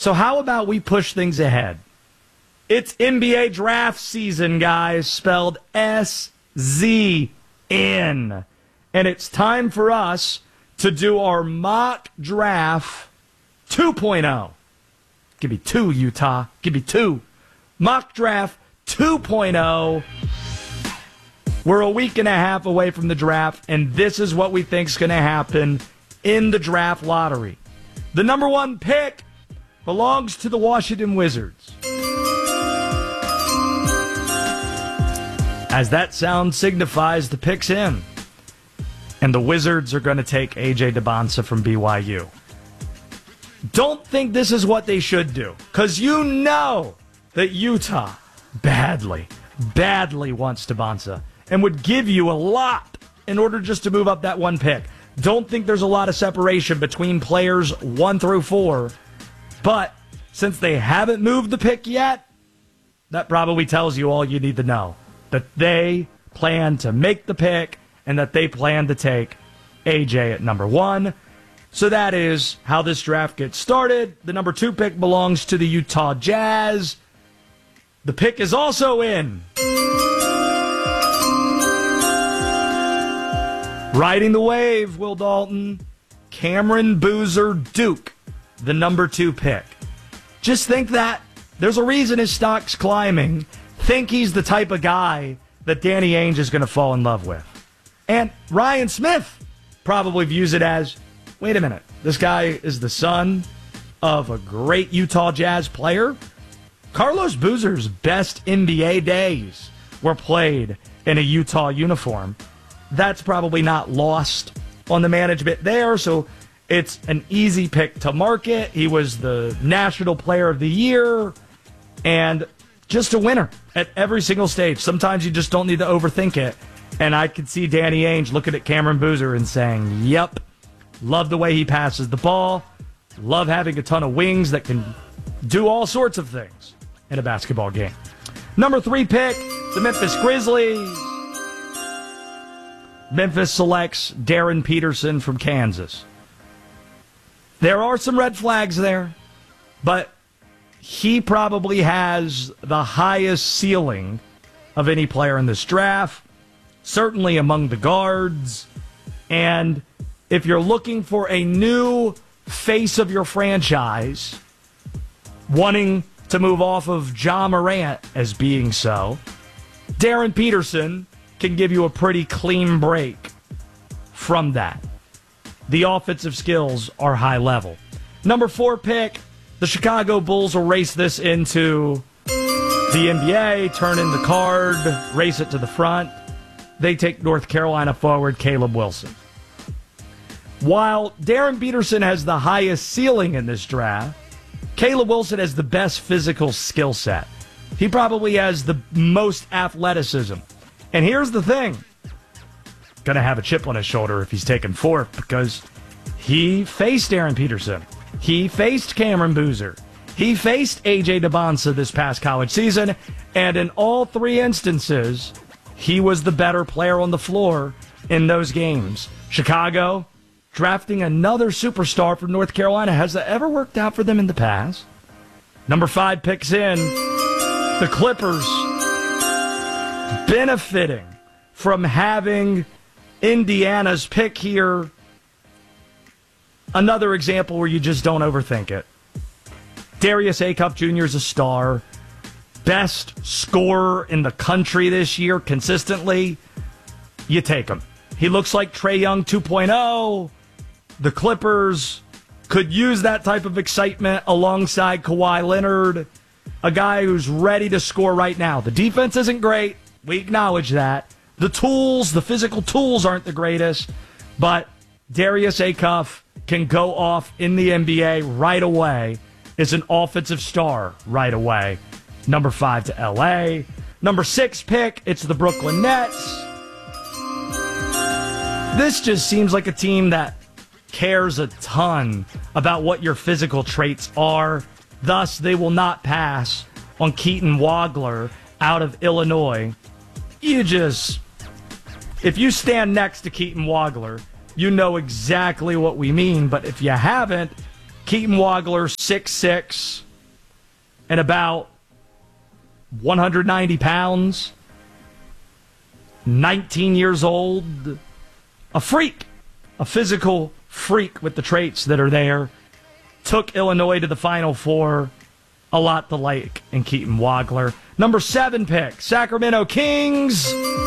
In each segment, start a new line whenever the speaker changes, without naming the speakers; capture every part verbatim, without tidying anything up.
So how about we push things ahead? It's N B A draft season, guys, spelled S Z N. And it's time for us to do our mock draft two point oh. Give me two, Utah. Give me two. Mock draft two point oh. We're a week and a half away from the draft, and this is what we think is going to happen in the draft lottery. The number one pick belongs to the Washington Wizards. As that sound signifies, the pick's in. And the Wizards are going to take A J Dybantsa from B Y U. Don't think this is what they should do, because you know that Utah badly, badly wants Dybantsa and would give you a lot in order just to move up that one pick. Don't think there's a lot of separation between players one through four, but since they haven't moved the pick yet, that probably tells you all you need to know. That they plan to make the pick and that they plan to take A J at number one. So that is how this draft gets started. The number two pick belongs to the Utah Jazz. The pick is also in. Riding the wave, Will Dalton. Cameron Boozer Duke, the number two pick. Just think that. There's a reason his stock's climbing. Think he's the type of guy that Danny Ainge is going to fall in love with. And Ryan Smith probably views it as, wait a minute, this guy is the son of a great Utah Jazz player. Carlos Boozer's best N B A days were played in a Utah uniform. That's probably not lost on the management there, so it's an easy pick to market. He was the National Player of the Year and just a winner at every single stage. Sometimes you just don't need to overthink it. And I could see Danny Ainge looking at Cameron Boozer and saying, yep, love the way he passes the ball, love having a ton of wings that can do all sorts of things in a basketball game. Number three pick, the Memphis Grizzlies. Memphis selects Darren Peterson from Kansas. There are some red flags there, but he probably has the highest ceiling of any player in this draft. Certainly among the guards. And if you're looking for a new face of your franchise, wanting to move off of Ja Morant as being so, Darren Peterson can give you a pretty clean break from that. The offensive skills are high level. Number four pick, the Chicago Bulls will race this into the N B A, turn in the card, race it to the front. They take North Carolina forward Caleb Wilson. While Darren Peterson has the highest ceiling in this draft, Caleb Wilson has the best physical skill set. He probably has the most athleticism. And here's the thing. Going to have a chip on his shoulder if he's taken fourth because he faced Darren Peterson. He faced Cameron Boozer. He faced A J Dybantsa this past college season. And in all three instances, he was the better player on the floor in those games. Chicago drafting another superstar from North Carolina. Has that ever worked out for them in the past? Number five picks in. The Clippers benefiting from having Indiana's pick here. Another example where you just don't overthink it. Darius Acuff Junior is a star. Best scorer in the country this year consistently. You take him. He looks like Trae Young two point oh. The Clippers could use that type of excitement alongside Kawhi Leonard, a guy who's ready to score right now. The defense isn't great. We acknowledge that. The tools, the physical tools aren't the greatest, but Darius Acuff can go off in the N B A right away, is an offensive star right away. Number five to L A. Number six pick, it's the Brooklyn Nets. This just seems like a team that cares a ton about what your physical traits are. Thus, they will not pass on Keaton Wagler out of Illinois. You just, if you stand next to Keaton Wagler, you know exactly what we mean. But if you haven't, Keaton Wagler, six six, and about one hundred ninety pounds, nineteen years old, a freak, a physical freak with the traits that are there. Took Illinois to the Final Four, a lot to like in Keaton Wagler. Number seven pick, Sacramento Kings.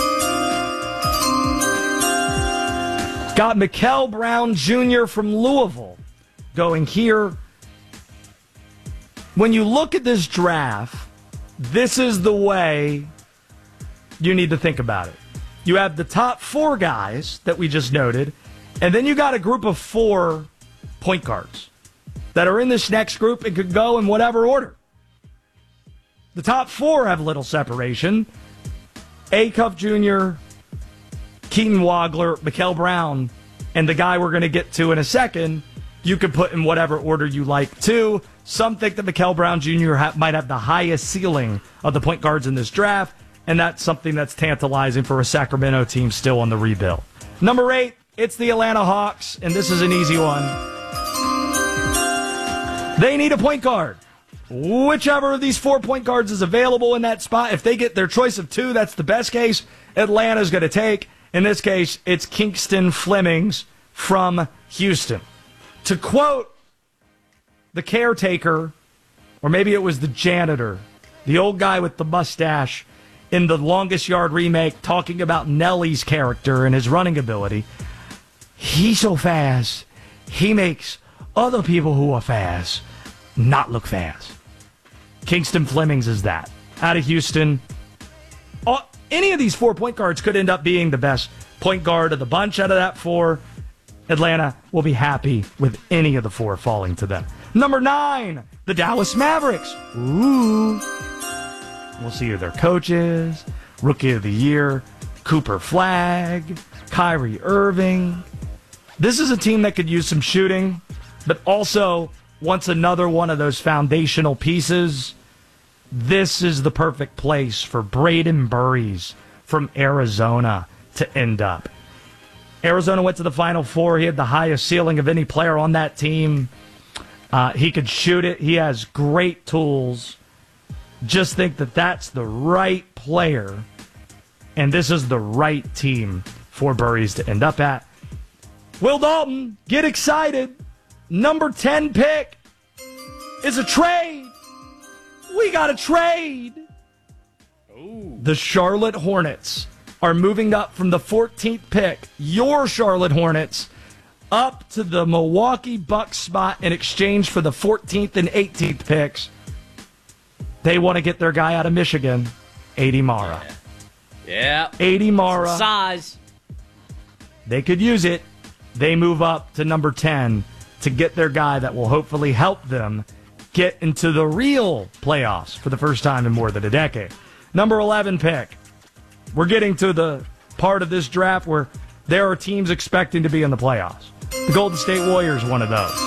Got Mikel Brown Junior from Louisville going here. When you look at this draft, this is the way you need to think about it. You have the top four guys that we just noted, and then you got a group of four point guards that are in this next group and could go in whatever order. The top four have little separation. Acuff Junior, Keaton Wagler, Mikel Brown, and the guy we're going to get to in a second, you could put in whatever order you like too. Some think that Mikel Brown Junior ha- might have the highest ceiling of the point guards in this draft, and that's something that's tantalizing for a Sacramento team still on the rebuild. Number eight, it's the Atlanta Hawks, and this is an easy one. They need a point guard. Whichever of these four point guards is available in that spot, if they get their choice of two, that's the best case Atlanta's going to take. In this case, it's Kingston Flemings from Houston. To quote the caretaker, or maybe it was the janitor, the old guy with the mustache in the Longest Yard remake, talking about Nelly's character and his running ability, he's so fast, he makes other people who are fast not look fast. Kingston Flemings is that. Out of Houston. All, any of these four point guards could end up being the best point guard of the bunch out of that four. Atlanta will be happy with any of the four falling to them. Number nine, the Dallas Mavericks. Ooh. We'll see who their coach is. Rookie of the Year, Cooper Flagg, Kyrie Irving. This is a team that could use some shooting, but also wants another one of those foundational pieces. This is the perfect place for Braden Burries from Arizona to end up. Arizona went to the Final Four. He had the highest ceiling of any player on that team. Uh, he could shoot it. He has great tools. Just think that that's the right player, and this is the right team for Burries to end up at. Will Dalton, get excited. Number ten pick is a trade. We got a trade. Ooh. The Charlotte Hornets are moving up from the fourteenth pick, your Charlotte Hornets, up to the Milwaukee Bucks spot in exchange for the fourteenth and eighteenth picks. They want to get their guy out of Michigan, Adi Mara.
Yeah.
Adi Mara.
Some size.
They could use it. They move up to number ten to get their guy that will hopefully help them get into the real playoffs for the first time in more than a decade. Number eleven pick. We're getting to the part of this draft where there are teams expecting to be in the playoffs. The Golden State Warriors, one of those.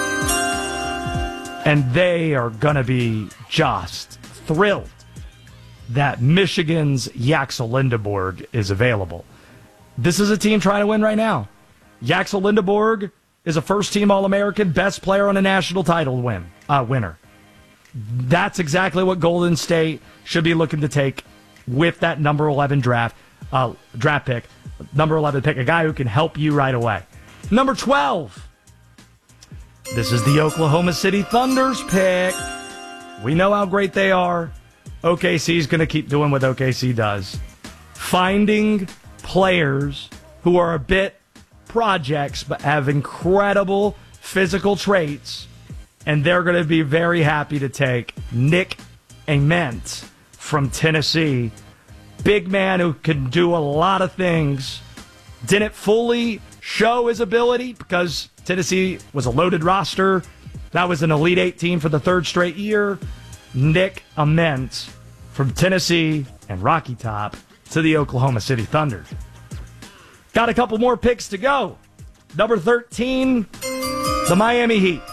And they are going to be just thrilled that Michigan's Yaxel Lindeborg is available. This is a team trying to win right now. Yaxel Lindeborg is a first-team All-American, best player on a national title win uh, winner. That's exactly what Golden State should be looking to take with that number eleven draft uh, draft pick. Number eleven pick, a guy who can help you right away. Number twelve. This is the Oklahoma City Thunder's pick. We know how great they are. O K C's going to keep doing what O K C does. Finding players who are a bit projects but have incredible physical traits, and they're going to be very happy to take Nick Ament from Tennessee. Big man who can do a lot of things. Didn't fully show his ability because Tennessee was a loaded roster. That was an Elite Eight team for the third straight year. Nick Ament from Tennessee and Rocky Top to the Oklahoma City Thunder. Got a couple more picks to go. Number thirteen, the Miami Heat.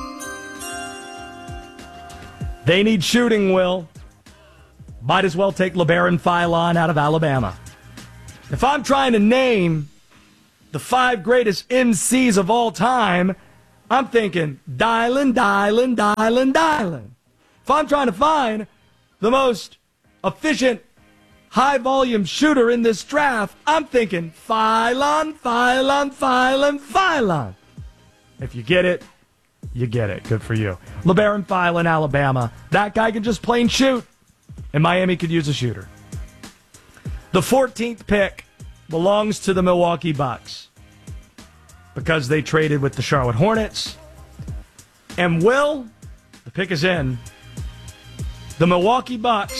They need shooting, Will. Might as well take LeBaron Philon out of Alabama. If I'm trying to name the five greatest M Cs of all time, I'm thinking dialing, dialing, dialing, dialing. If I'm trying to find the most efficient high-volume shooter in this draft, I'm thinking Philon, Philon, Philon, Philon. If you get it, you get it. Good for you. LeBaron Philon, Alabama. That guy can just plain shoot, and Miami could use a shooter. The fourteenth pick belongs to the Milwaukee Bucks because they traded with the Charlotte Hornets. And Will, the pick is in. The Milwaukee Bucks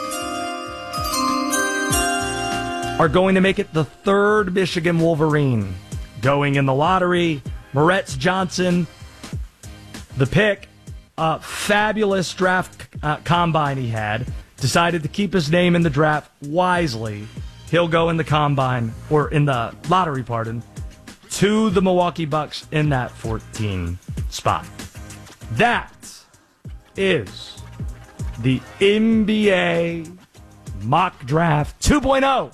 are going to make it the third Michigan Wolverine going in the lottery. Moretz Johnson, the pick, a fabulous draft uh, combine he had, decided to keep his name in the draft wisely. He'll go in the combine, or in the lottery, pardon, to the Milwaukee Bucks in that fourteen spot. That is the N B A Mock Draft two point oh.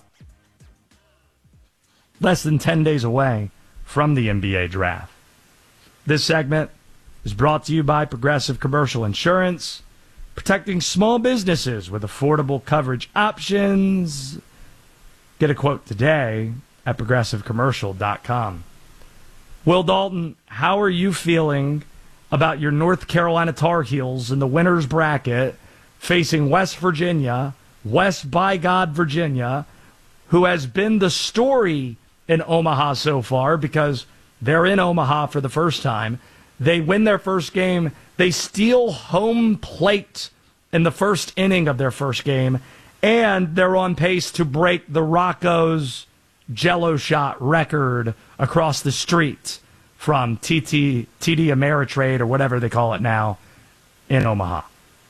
Less than ten days away from the N B A Draft. This segment is brought to you by Progressive Commercial Insurance, protecting small businesses with affordable coverage options. Get a quote today at progressive commercial dot com. Will Dalton, how are you feeling about your North Carolina Tar Heels in the winner's bracket facing West Virginia, West by God Virginia, who has been the story in Omaha so far because they're in Omaha for the first time. They win their first game. They steal home plate in the first inning of their first game, and they're on pace to break the Rocco's Jello shot record across the street from T T, T D Ameritrade or whatever they call it now in Omaha.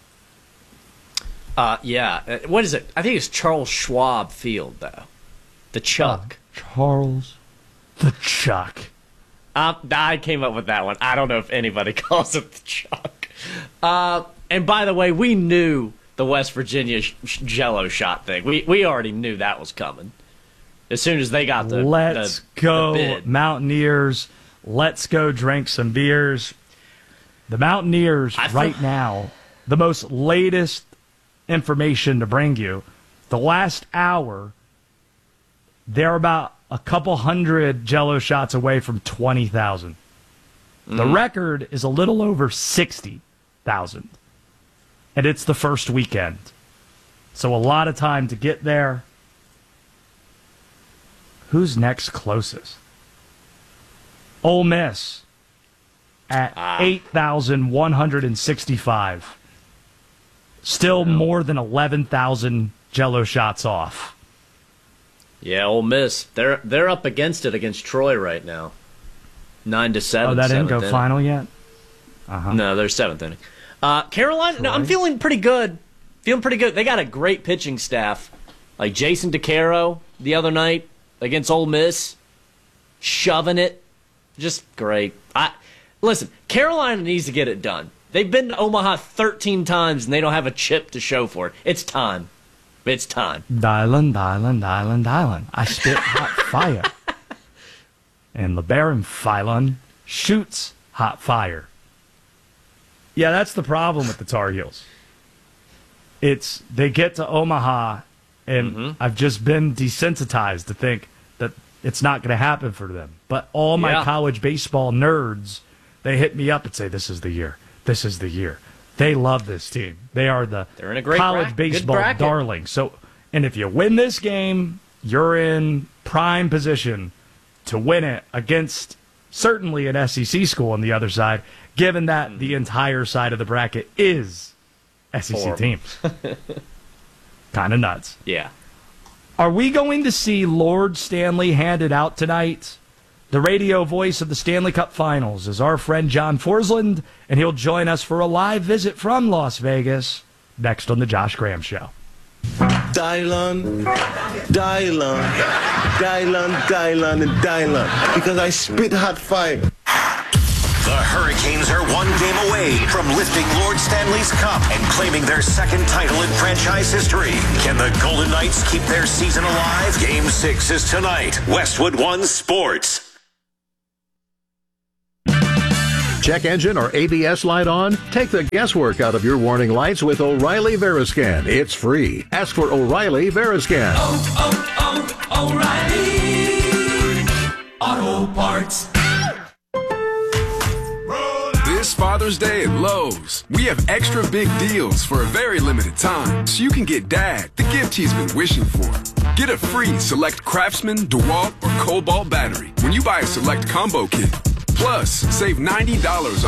Uh, yeah. Uh, What is it? I think it's Charles Schwab Field, though. The Chuck.
Uh, Charles the Chuck.
Uh, I came up with that one. I don't know if anybody calls it the Chuck. Uh, and by the way, we knew the West Virginia sh- sh- Jello shot thing. We we already knew that was coming. As soon as they got the
Let's
the,
go,
the bid.
Mountaineers. Let's go drink some beers. The Mountaineers
I
right
thought-
now, the most latest information to bring you, the last hour, they're about a couple hundred Jello shots away from twenty thousand. Mm. The record is a little over sixty thousand. And it's the first weekend. So a lot of time to get there. Who's next closest? Ole Miss at
Ah.
eight thousand one hundred sixty-five. Still more than eleven thousand Jello shots off.
Yeah, Ole Miss. They're they're up against it against Troy right now. Nine to seven.
Oh, that didn't go
seventh inning.
final yet? Uh-huh.
No, they're seventh inning. Uh, Carolina. No, I'm feeling pretty good. Feeling pretty good. They got a great pitching staff, like Jason DeCaro the other night against Ole Miss, shoving it, just great. I listen. Carolina needs to get it done. They've been to Omaha thirteen times and they don't have a chip to show for it. It's time. It's time.
Dialing, dialing, dialing, dialing. I spit hot fire. And LeBaron Philon shoots hot fire. Yeah, that's the problem with the Tar Heels. It's they get to Omaha, and
Mm-hmm.
I've just been desensitized to think that it's not going to happen for them. But all my
Yeah.
college baseball nerds, they hit me up and say, this is the year. This is the year. They love this team. They are the
They're in a great
college
bracket. Good
baseball
bracket.
darling. So, and if you win this game, you're in prime position to win it against certainly an S E C school on the other side, given that the entire side of the bracket is S E C
Horrible.
teams. Kind of nuts.
Yeah.
Are we going to see Lord Stanley handed out tonight? The radio voice of the Stanley Cup Finals is our friend John Forsland, and he'll join us for a live visit from Las Vegas next on The Josh Graham Show.
Dylon, Dylon, Dylon, Dylon, and Dylon, because I spit hot fire.
The Hurricanes are one game away from lifting Lord Stanley's Cup and claiming their second title in franchise history. Can the Golden Knights keep their season alive? Game six is tonight. Westwood One Sports.
check engine or A B S light on? Take the guesswork out of your warning lights with O'Reilly Veriscan. It's free. Ask for O'Reilly Veriscan.
Oh, oh, oh, O'Reilly Auto Parts.
This Father's Day at Lowe's, we have extra big deals for a very limited time, so you can get Dad the gift he's been wishing for. Get a free Select Craftsman, DeWalt, or Cobalt battery when you buy a Select Combo Kit. Plus, save ninety dollars on